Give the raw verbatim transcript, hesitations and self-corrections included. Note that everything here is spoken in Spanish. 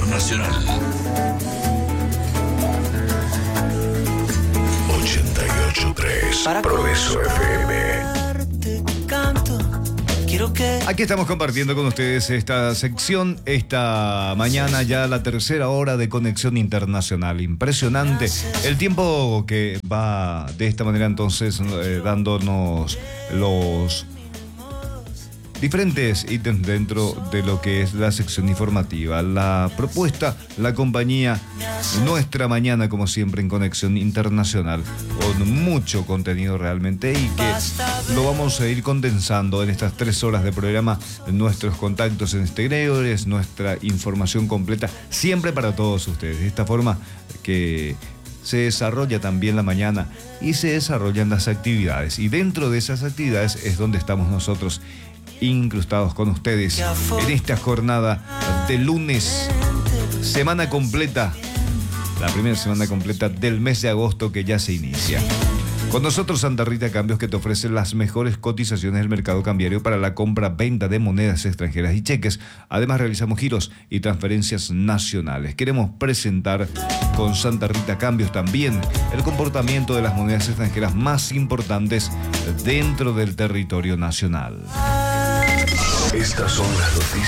Internacional. ochenta y ocho punto tres Progreso F M. Aquí estamos compartiendo con ustedes esta sección, esta mañana ya la tercera hora de Conexión Internacional. Impresionante el tiempo que va de esta manera entonces eh, dándonos los diferentes ítems dentro de lo que es la sección informativa. La propuesta, la compañía, nuestra mañana como siempre en Conexión Internacional, con mucho contenido realmente y que lo vamos a ir condensando en estas tres horas de programa, nuestros contactos en exteriores, nuestra información completa, siempre para todos ustedes. De esta forma que se desarrolla también la mañana y se desarrollan las actividades. Y dentro de esas actividades es donde estamos nosotros incrustados con ustedes en esta jornada de lunes, semana completa, la primera semana completa del mes de agosto que ya se inicia. Con nosotros Santa Rita Cambios, que te ofrece las mejores cotizaciones del mercado cambiario para la compra-venta de monedas extranjeras y cheques. Además realizamos giros y transferencias nacionales. Queremos presentar con Santa Rita Cambios también el comportamiento de las monedas extranjeras más importantes dentro del territorio nacional. Estas son las noticias